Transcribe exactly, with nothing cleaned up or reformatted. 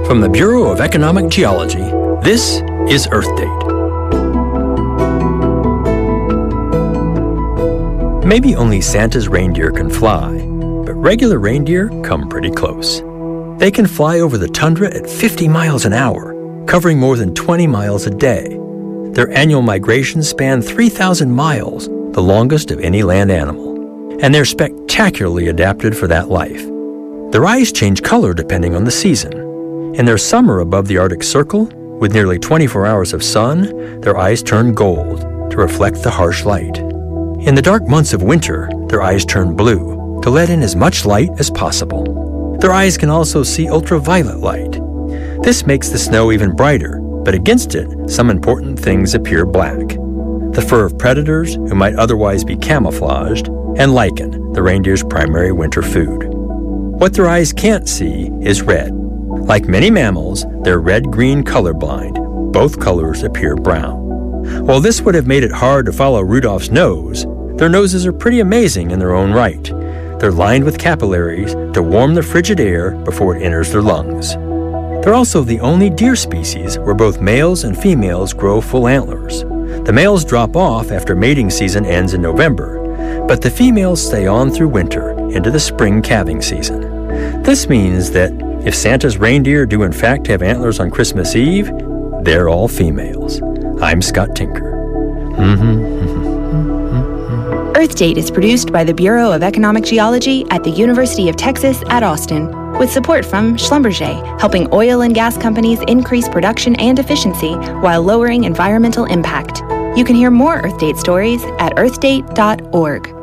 From the Bureau of Economic Geology, this is Earth Date. Maybe only Santa's reindeer can fly, but regular reindeer come pretty close. They can fly over the tundra at fifty miles an hour, covering more than twenty miles a day. Their annual migrations span three thousand miles, the longest of any land animal, and they're spectacularly adapted for that life. Their eyes change color depending on the season. In their summer above the Arctic Circle, with nearly twenty-four hours of sun, their eyes turn gold to reflect the harsh light. In the dark months of winter, their eyes turn blue to let in as much light as possible. Their eyes can also see ultraviolet light. This makes the snow even brighter, but against it, some important things appear black. The fur of predators, who might otherwise be camouflaged, and lichen, the reindeer's primary winter food. What their eyes can't see is red. Like many mammals, they're red-green colorblind. Both colors appear brown. While this would have made it hard to follow Rudolph's nose, their noses are pretty amazing in their own right. They're lined with capillaries to warm the frigid air before it enters their lungs. They're also the only deer species where both males and females grow full antlers. The males drop off after mating season ends in November, but the females stay on through winter into the spring calving season. This means that if Santa's reindeer do in fact have antlers on Christmas Eve, they're all females. I'm Scott Tinker. Earth Date is produced by the Bureau of Economic Geology at the University of Texas at Austin, with support from Schlumberger, helping oil and gas companies increase production and efficiency while lowering environmental impact. You can hear more Earth Date stories at earth date dot org.